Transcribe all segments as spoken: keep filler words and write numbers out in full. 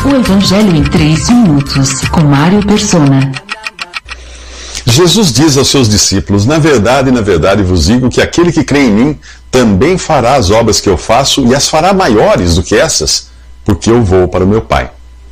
O Evangelho em três minutos, com Mário Persona. Jesus diz aos seus discípulos: na verdade, na verdade vos digo que aquele que crê em mim também fará as obras que eu faço e as fará maiores do que essas, porque eu vou para o meu Pai.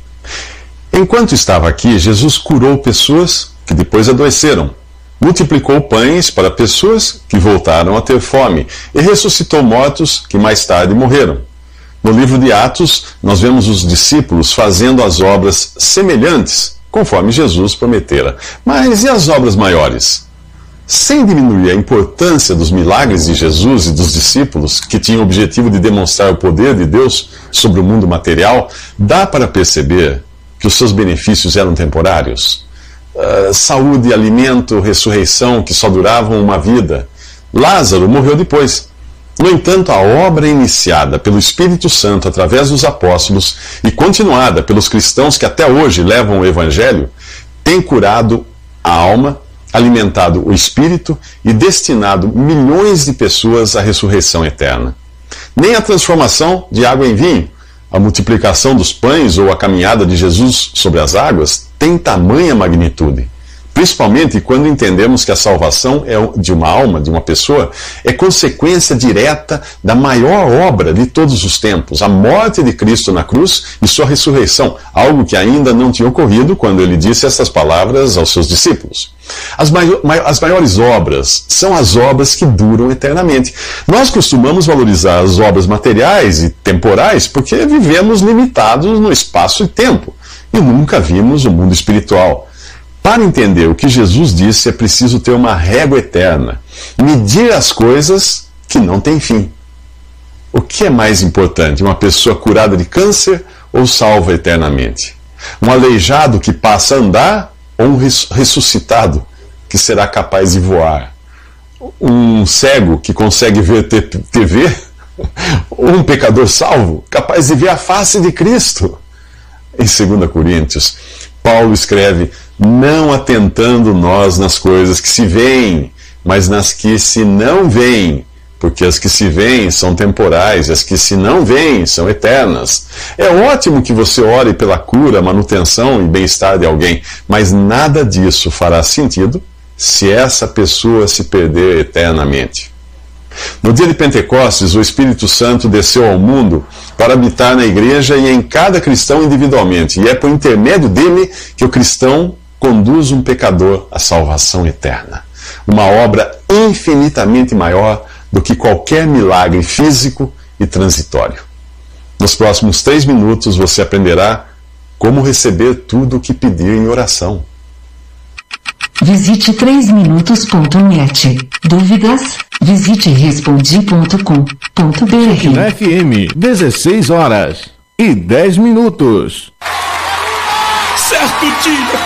Enquanto estava aqui, Jesus curou pessoas que depois adoeceram, multiplicou pães para pessoas que voltaram a ter fome e ressuscitou mortos que mais tarde morreram. No livro de Atos, nós vemos os discípulos fazendo as obras semelhantes, conforme Jesus prometera. Mas e as obras maiores? Sem diminuir a importância dos milagres de Jesus e dos discípulos, que tinham o objetivo de demonstrar o poder de Deus sobre o mundo material, dá para perceber que os seus benefícios eram temporários. Uh, saúde, alimento, ressurreição, que só duravam uma vida. Lázaro morreu depois. No entanto, a obra iniciada pelo Espírito Santo através dos apóstolos e continuada pelos cristãos que até hoje levam o Evangelho, tem curado a alma, alimentado o espírito e destinado milhões de pessoas à ressurreição eterna. Nem a transformação de água em vinho, a multiplicação dos pães ou a caminhada de Jesus sobre as águas tem tamanha magnitude. Principalmente quando entendemos que a salvação é de uma alma, de uma pessoa, é consequência direta da maior obra de todos os tempos, a morte de Cristo na cruz e sua ressurreição, algo que ainda não tinha ocorrido quando ele disse essas palavras aos seus discípulos. As, maior, as maiores obras são as obras que duram eternamente. Nós costumamos valorizar as obras materiais e temporais porque vivemos limitados no espaço e tempo e nunca vimos o mundo espiritual. Para entender o que Jesus disse, é preciso ter uma régua eterna, medir as coisas que não têm fim. O que é mais importante, uma pessoa curada de câncer ou salva eternamente? Um aleijado que passa a andar ou um ressuscitado que será capaz de voar? Um cego que consegue ver T V? Ou um pecador salvo, capaz de ver a face de Cristo? Em segunda Coríntios, Paulo escreve: não atentando nós nas coisas que se veem, mas nas que se não veem, porque as que se veem são temporais, e as que se não veem são eternas. É ótimo que você ore pela cura, manutenção e bem-estar de alguém, mas nada disso fará sentido se essa pessoa se perder eternamente. No dia de Pentecostes, o Espírito Santo desceu ao mundo para habitar na igreja e em cada cristão individualmente, e é por intermédio dele que o cristão conduz um pecador à salvação eterna. Uma obra infinitamente maior do que qualquer milagre físico e transitório. Nos próximos três minutos você aprenderá como receber tudo o que pedir em oração. Visite três minutos ponto net. Dúvidas? Visite respondi ponto com ponto br. Na F M, dezesseis horas e dez minutos. Certo dia,